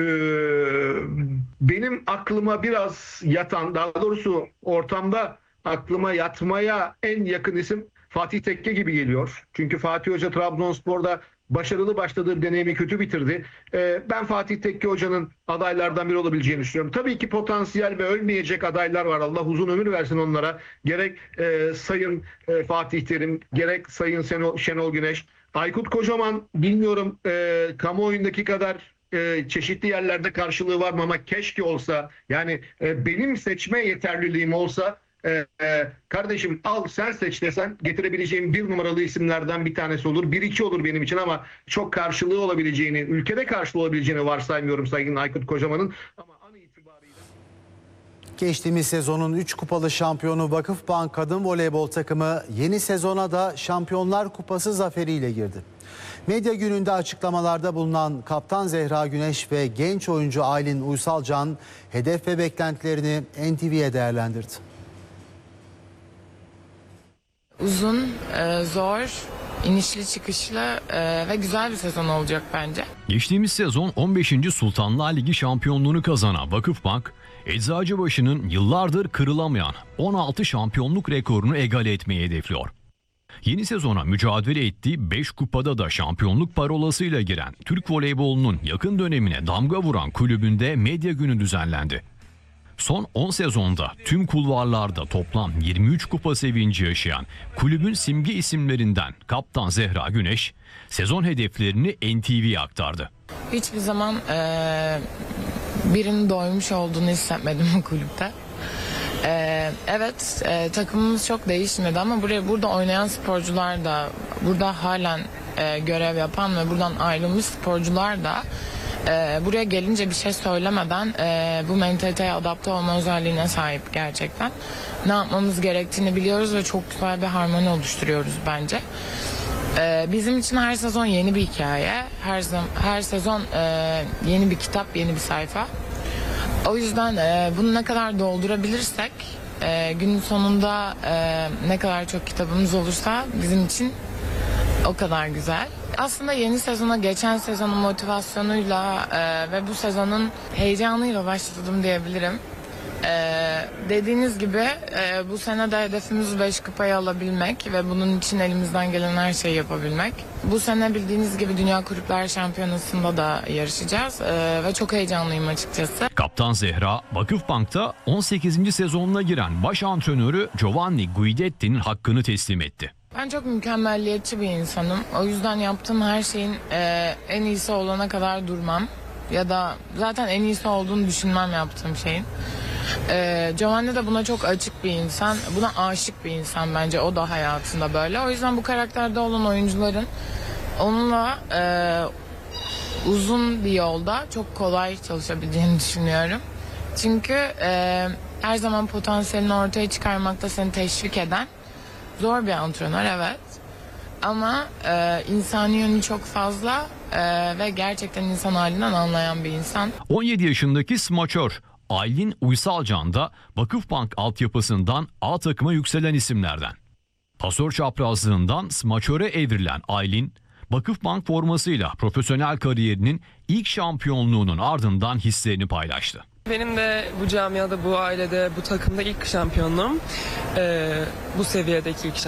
Benim aklıma biraz yatan, daha doğrusu ortamda aklıma yatmaya en yakın isim Fatih Tekke gibi geliyor. Çünkü Fatih Hoca Trabzonspor'da başarılı başladığı deneyimi kötü bitirdi. Ben Fatih Tekke Hoca'nın adaylardan biri olabileceğini düşünüyorum. Tabii ki potansiyel ve ölmeyecek adaylar var. Allah uzun ömür versin onlara. Gerek Sayın Fatih Terim, gerek Sayın Şenol Güneş. Aykut Kocaman, bilmiyorum kamuoyundaki kadar çeşitli yerlerde karşılığı var mı, ama keşke olsa. Yani benim seçme yeterliliğim olsa, kardeşim al sen seç desen, getirebileceğim bir numaralı isimlerden bir tanesi olur. 1-2 olur benim için, ama çok karşılığı olabileceğini, ülkede karşılığı olabileceğini varsaymıyorum Sayın Aykut Kocaman'ın. Geçtiğimiz sezonun 3 kupalı şampiyonu Vakıfbank Kadın Voleybol takımı yeni sezona da Şampiyonlar Kupası zaferiyle girdi. Medya gününde açıklamalarda bulunan Kaptan Zehra Güneş ve genç oyuncu Aylin Uysalcan hedef ve beklentilerini NTV'ye değerlendirdi. Uzun, zor, inişli çıkışlı ve güzel bir sezon olacak bence. Geçtiğimiz sezon 15. Sultanlar Ligi şampiyonluğunu kazanan Vakıfbank, Eczacıbaşı'nın yıllardır kırılamayan 16 şampiyonluk rekorunu egale etmeyi hedefliyor. Yeni sezona mücadele ettiği 5 kupada da şampiyonluk parolasıyla giren Türk voleybolunun yakın dönemine damga vuran kulübünde medya günü düzenlendi. Son 10 sezonda tüm kulvarlarda toplam 23 kupa sevinci yaşayan kulübün simge isimlerinden Kaptan Zehra Güneş, sezon hedeflerini NTV'ye aktardı. Hiçbir zaman birinin doymuş olduğunu hissetmedim bu kulüpte. Evet, takımımız çok değişmedi ama burada oynayan sporcular da, burada halen görev yapan ve buradan ayrılmış sporcular da buraya gelince bir şey söylemeden bu mentaliteye adapte olma özelliğine sahip gerçekten. Ne yapmamız gerektiğini biliyoruz ve çok güzel bir harmoni oluşturuyoruz bence. Bizim için her sezon yeni bir hikaye, her sezon yeni bir kitap, yeni bir sayfa. O yüzden bunu ne kadar doldurabilirsek, günün sonunda ne kadar çok kitabımız olursa bizim için o kadar güzel. Aslında yeni sezona geçen sezonun motivasyonuyla ve bu sezonun heyecanıyla başladım diyebilirim. Dediğiniz gibi bu sene de hedefimiz 5 kupayı alabilmek ve bunun için elimizden gelen her şeyi yapabilmek. Bu sene bildiğiniz gibi Dünya Kulüpler Şampiyonası'nda da yarışacağız ve çok heyecanlıyım açıkçası. Kaptan Zehra, Vakıfbank'ta 18. sezonuna giren baş antrenörü Giovanni Guidetti'nin hakkını teslim etti. Ben çok mükemmelliyetçi bir insanım. O yüzden yaptığım her şeyin en iyisi olana kadar durmam. Ya da zaten en iyisi olduğunu düşünmem yaptığım şeyin. Giovanni de buna çok açık bir insan. Buna aşık bir insan bence. O da hayatında böyle. O yüzden bu karakterde olan oyuncuların onunla uzun bir yolda çok kolay çalışabileceğini düşünüyorum. Çünkü her zaman potansiyelini ortaya çıkarmakta seni teşvik eden zor bir antrenör, evet. Ama insani yönü çok fazla ve gerçekten insan halinden anlayan bir insan. 17 yaşındaki smaçör Aylin Uysalcan da Vakıfbank altyapısından A takıma yükselen isimlerden. Pasör çaprazlığından smaçöre evrilen Aylin, Vakıfbank formasıyla profesyonel kariyerinin ilk şampiyonluğunun ardından hislerini paylaştı. Benim de bu camiada, bu ailede, bu takımda ilk şampiyonluğum. Bu seviyedeki ilk